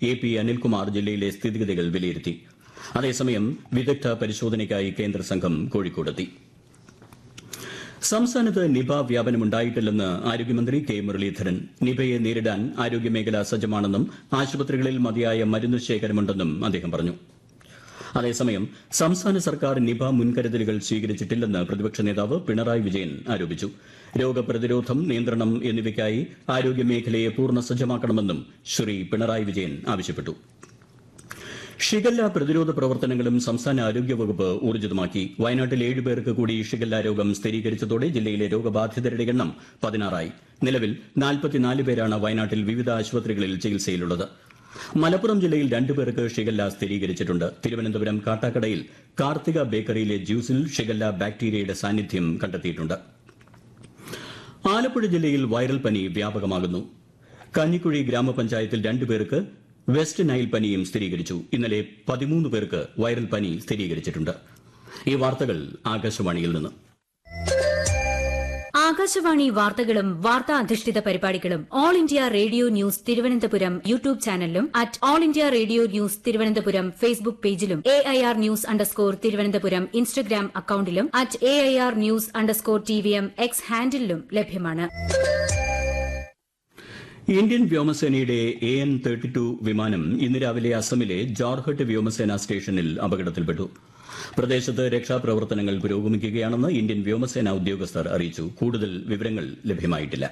AP Anilkumar ജില്ലയിലെ സ്ഥിതിഗതികൾ വിലയിരുത്തി. അതേസമയം വിദഗ്ധ പരിശോധനയ്ക്കായി കേന്ദ്ര സംഘം കോഴിക്കോടെത്തി. സംസ്ഥാനത്ത് നിപ വ്യാപനമുണ്ടായിട്ടില്ലെന്ന് ആരോഗ്യമന്ത്രി കെ മുരളീധരൻ. നിപയെ നേരിടാൻ ആരോഗ്യമേഖല സജ്ജമാണെന്നും ആശുപത്രികളിൽ മതിയായ മരുന്ന് ശേഖരമുണ്ടെന്നും അദ്ദേഹം പറഞ്ഞു. അതേസമയം സംസ്ഥാന സർക്കാർ നിപ മുൻകരുതലുകൾ സ്വീകരിച്ചിട്ടില്ലെന്ന് പ്രതിപക്ഷ നേതാവ് പിണറായി വിജയൻ ആരോപിച്ചു. രോഗപ്രതിരോധം, നിയന്ത്രണം എന്നിവയ്ക്കായി ആരോഗ്യമേഖലയെ പൂർണ്ണ സജ്ജമാക്കണമെന്നും ശ്രീ പിണറായി വിജയൻ ആവശ്യപ്പെട്ടു. ഷിഗല്ല പ്രതിരോധ പ്രവർത്തനങ്ങളും സംസ്ഥാന ആരോഗ്യവകുപ്പ് ഊർജിതമാക്കി. വയനാട്ടിൽ 7 പേർക്ക് കൂടി ഷിഗല്ല രോഗം സ്ഥിരീകരിച്ചതോടെ ജില്ലയിലെ രോഗബാധിതരുടെ എണ്ണം 16 നിലവിൽ 44 പേരാണ് വയനാട്ടിൽ വിവിധ ആശുപത്രികളിൽ ചികിത്സയിലുള്ളത്. മലപ്പുറം ജില്ലയിൽ 2 പേർക്ക് ഷിഗല്ല സ്ഥിരീകരിച്ചിട്ടുണ്ട്. തിരുവനന്തപുരം കാട്ടാക്കടയിൽ കാർത്തിക ബേക്കറിയിലെ ജ്യൂസിൽ ഷിഗല്ല ബാക്ടീരിയയുടെ സാന്നിധ്യം കണ്ടെത്തിയിട്ടുണ്ട്. ആലപ്പുഴ ജില്ലയിൽ വൈറൽ പനി വ്യാപകമാകുന്നു. കഞ്ഞിക്കുഴി ഗ്രാമപഞ്ചായത്തിൽ 2 പേർക്ക് വെസ്റ്റ് നൈൽ പനിയും സ്ഥിരീകരിച്ചു. ഇന്നലെ 13 പേർക്ക് വൈറൽ പനി സ്ഥിരീകരിച്ചിട്ടുണ്ട്. ഈ വാർത്തകൾ ആകാശവാണിയിൽ നിന്ന്. ആകാശവാണി വാർത്തകളും വാർത്താ അധിഷ്ഠിത പരിപാടികളും all India radio news Thiruvananthapuram YouTube ചാനലിലും @all India radio news Thiruvananthapuram Facebook പേജിലും AIR ന്യൂസ് _ തിരുവനന്തപുരം ഇൻസ്റ്റഗ്രാം അക്കൌണ്ടിലും @AIR ന്യൂസ് _ TVM X ഹാൻഡിലും ലഭ്യമാണ്. ഇന്ത്യൻ വ്യോമസേനയുടെ AN-32 വിമാനം ഇന്ന് രാവിലെ അസമിലെ ജോർഹട്ട് വ്യോമസേനാ സ്റ്റേഷനിൽ അപകടത്തിൽപ്പെട്ടു. പ്രദേശത്ത് രക്ഷാപ്രവർത്തനങ്ങൾ പുരോഗമിക്കുകയാണെന്ന് ഇന്ത്യൻ വ്യോമസേനാ ഉദ്യോഗസ്ഥർ അറിയിച്ചു. കൂടുതൽ വിവരങ്ങൾ ലഭ്യമായിട്ടില്ല.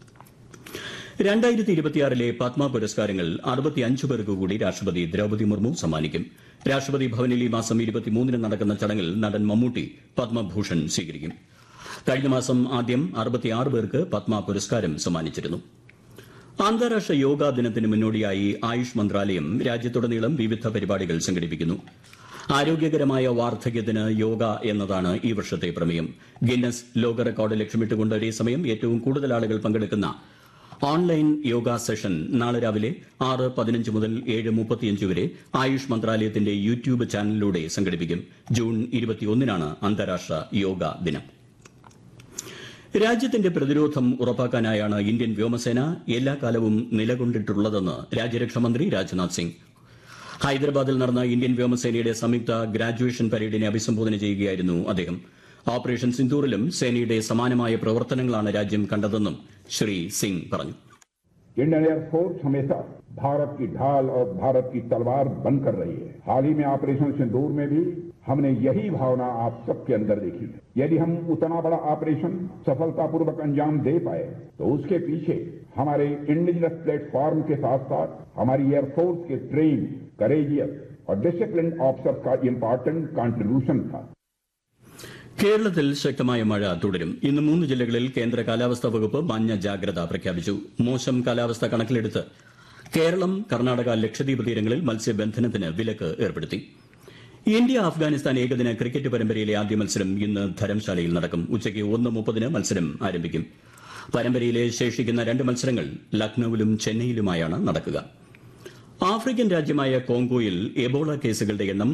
2026 പത്മ പുരസ്കാരങ്ങൾ 65 പേർക്ക് കൂടി രാഷ്ട്രപതി ദ്രൌപദി മുർമു സമ്മാനിക്കും. രാഷ്ട്രപതി ഭവനിൽ ഈ മാസം 23 നടക്കുന്ന ചടങ്ങിൽ നടൻ മമ്മൂട്ടി പത്മഭൂഷൺ സ്വീകരിക്കും. കഴിഞ്ഞ മാസം ആദ്യം 66 പേർക്ക് പത്മ പുരസ്കാരം സമ്മാനിച്ചിരുന്നു. അന്താരാഷ്ട്ര യോഗാ ദിനത്തിന് മുന്നോടിയായി ആയുഷ് മന്ത്രാലയം രാജ്യത്തുടനീളം വിവിധ പരിപാടികൾ സംഘടിപ്പിക്കുന്നു. ആരോഗ്യകരമായ വാർദ്ധക്യത്തിന് യോഗ എന്നതാണ് ഈ വർഷത്തെ പ്രമേയം. ഗിന്നസ് ലോക റെക്കോർഡ് ലക്ഷ്യമിട്ടുകൊണ്ട് ഒരേസമയം ഏറ്റവും കൂടുതൽ ആളുകൾ പങ്കെടുക്കുന്ന ഓൺലൈൻ യോഗ സെഷൻ നാളെ രാവിലെ 6:15 മുതൽ 7:35 വരെ ആയുഷ് മന്ത്രാലയത്തിന്റെ യൂട്യൂബ് ചാനലിലൂടെ സംഘടിപ്പിക്കും. ജൂൺ 21 അന്താരാഷ്ട്ര യോഗ ദിനം. രാജ്യത്തിന്റെ പ്രതിരോധം ഉറപ്പാക്കാനായാണ് ഇന്ത്യൻ വ്യോമസേന എല്ലാ കാലവും നിലകൊണ്ടിട്ടുള്ളതെന്ന് രാജ്യരക്ഷാമന്ത്രി രാജ്നാഥ് സിംഗ്. ഹൈദരാബാദിൽ നടന്ന ഇന്ത്യൻ വ്യോമസേനയുടെ സംയുക്ത ഗ്രാജുവേഷൻ പരേഡിനെ അഭിസംബോധന ചെയ്യുകയായിരുന്നു അദ്ദേഹം. ഓപ്പറേഷൻ സിന്ദൂറിലും സേനയുടെ സമാനമായ പ്രവർത്തനങ്ങളാണ് രാജ്യം കണ്ടതെന്നും ശ്രീ സിംഗ് പറഞ്ഞു. इंडियन एयरफोर्स हमेशा भारत की ढाल और भारत की तलवार बनकर रही है. हाल ही में ऑपरेशन सिंदूर में भी हमने यही भावना आप सबके अंदर देखी. यदि हम उतना बड़ा ऑपरेशन सफलतापूर्वक अंजाम दे पाए तो उसके पीछे हमारे इंडिजिनस प्लेटफॉर्म के साथ साथ हमारी एयरफोर्स के ट्रेन, करेजियस और डिसिप्लिन ऑफिसर्स का इम्पोर्टेंट कंट्रीब्यूशन था. കേരളത്തിൽ ശക്തമായ മഴ തുടരും. ഇന്ന് 3 ജില്ലകളിൽ കേന്ദ്ര കാലാവസ്ഥാ വകുപ്പ് മഞ്ഞ ജാഗ്രത പ്രഖ്യാപിച്ചു. മോശം കാലാവസ്ഥ കണക്കിലെടുത്ത് കേരളം, കർണാടക, ലക്ഷദ്വീപ് തീരങ്ങളിൽ മത്സ്യബന്ധനത്തിന് വിലക്ക് ഏർപ്പെടുത്തി. ഇന്ത്യ അഫ്ഗാനിസ്ഥാൻ ഏകദിന ക്രിക്കറ്റ് പരമ്പരയിലെ ആദ്യ മത്സരം ഇന്ന് ധരംശാലയിൽ നടക്കും. ഉച്ചയ്ക്ക് 1:30 മത്സരം ആരംഭിക്കും. പരമ്പരയിലെ ശേഷിക്കുന്ന 2 മത്സരങ്ങൾ ലക്നൌവിലും ചെന്നൈയിലുമായാണ് നടക്കുക. ആഫ്രിക്കൻ രാജ്യമായ കോങ്കോയിൽ എബോള കേസുകളുടെ എണ്ണം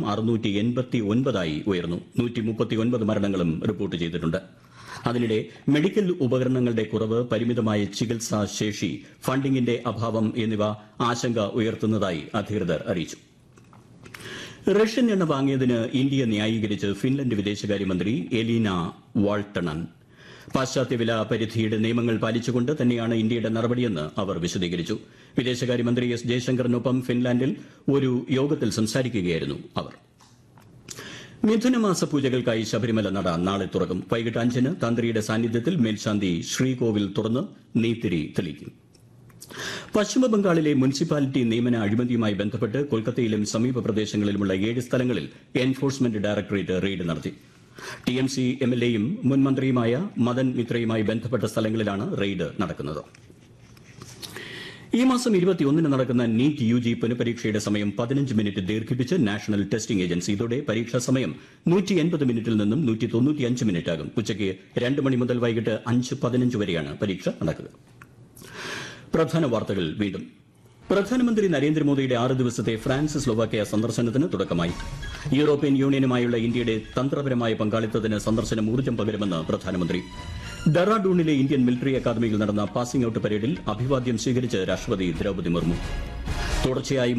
689 ഉയർന്നു. 139 മരണങ്ങളും റിപ്പോർട്ട് ചെയ്തിട്ടുണ്ട്. അതിനിടെ മെഡിക്കൽ ഉപകരണങ്ങളുടെ കുറവ്, പരിമിതമായ ചികിത്സാ ശേഷി, ഫണ്ടിംഗിന്റെ അഭാവം എന്നിവ ആശങ്ക ഉയർത്തുന്നതായി അധികൃതർ അറിയിച്ചു. റഷ്യൻ എണ്ണ വാങ്ങിയതിന് ഇന്ത്യ ന്യായീകരിച്ച് ഫിൻലൻഡ് വിദേശകാര്യമന്ത്രി എലീന വാൾട്ടണൻ. പാശ്ചാത്യ വില പരിധിയുടെ നിയമങ്ങൾ പാലിച്ചുകൊണ്ട് തന്നെയാണ് ഇന്ത്യയുടെ നടപടിയെന്ന് അവർ വിശദീകരിച്ചു. വിദേശകാര്യമന്ത്രി എസ് ജയശങ്കറിനൊപ്പം ഫിൻലാൻഡിൽ ഒരു യോഗത്തിൽ സംസാരിക്കുകയായിരുന്നു അവർ. മിഥുനമാസ പൂജകൾക്കായി ശബരിമല നട നാളെ തുറക്കും. വൈകിട്ട് 5-ന് തന്ത്രിയുടെ സാന്നിധ്യത്തിൽ മേൽശാന്തി ശ്രീകോവിൽ തുറന്ന് നെയ്ത്തിരി തെളിയിക്കും. പശ്ചിമബംഗാളിലെ മുനിസിപ്പാലിറ്റി നിയമന അഴിമതിയുമായി ബന്ധപ്പെട്ട് കൊൽക്കത്തയിലും സമീപ പ്രദേശങ്ങളിലുമുള്ള 7 സ്ഥലങ്ങളിൽ എൻഫോഴ്സ്മെന്റ് ഡയറക്ടറേറ്റ് റെയ്ഡ് നടത്തി. TMC MLAയും മുൻ മന്ത്രിയുമായ മദൻ മിത്രയുമായി ബന്ധപ്പെട്ട സ്ഥലങ്ങളിലാണ് റെയ്ഡ് നടക്കുന്നത്. ഈ മാസം 21-ന് നടക്കുന്ന നീറ്റ് UG പുനഃപരീക്ഷയുടെ സമയം 15 മിനിറ്റ് ദീർഘിപ്പിച്ച് നാഷണൽ ടെസ്റ്റിംഗ് ഏജൻസി. ഇതോടെ പരീക്ഷാ സമയം 180 മിനിറ്റിൽ നിന്നും 195 മിനിറ്റാകും. ഉച്ചയ്ക്ക് 2 മണി മുതൽ വൈകിട്ട് 5:15 വരെയാണ് പരീക്ഷ നടക്കുക. പ്രധാന വാർത്തകൾ വീണ്ടും. പ്രധാനമന്ത്രി നരേന്ദ്രമോദിയുടെ 6 ദിവസത്തെ ഫ്രാൻസ്, സ്ലോവാക്യ സന്ദർശനത്തിന് തുടക്കമായി. യൂറോപ്യൻ യൂണിയനുമായുള്ള ഇന്ത്യയുടെ തന്ത്രപരമായ പങ്കാളിത്തത്തിന് സന്ദർശനം ഊർജ്ജം പകരുമെന്ന് പ്രധാനമന്ത്രി. ഡെറാഡൂണിലെ ഇന്ത്യൻ മിലിറ്ററി അക്കാദമിയിൽ നടന്ന പാസിംഗ് ഔട്ട് പരേഡിൽ അഭിവാദ്യം സ്വീകരിച്ച് രാഷ്ട്രപതി ദ്രൌപദി മുർമു. തുടർച്ചയായി